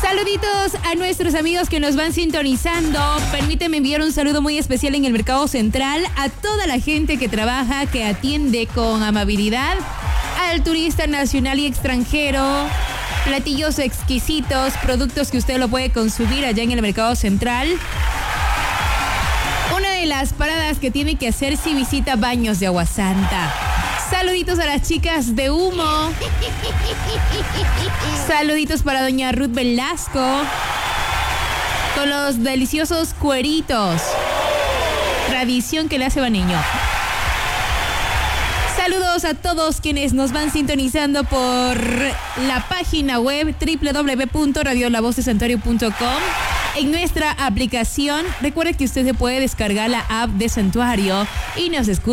Saluditos a nuestros amigos que nos van sintonizando. Permíteme enviar un saludo muy especial en el Mercado Central a toda la gente que trabaja, que atiende con amabilidad al turista nacional y extranjero. Platillos exquisitos, productos que usted lo puede consumir allá en el Mercado Central. Una de las paradas que tiene que hacer si visita Baños de Agua Santa. Saluditos a las chicas de Humo. Saluditos para doña Ruth Velasco con los deliciosos cueritos. Tradición que le hace Baneño. Saludos a todos quienes nos van sintonizando por la página web www.radiolavocesantuario.com. En nuestra aplicación, recuerde que usted se puede descargar la app de Santuario y nos escucha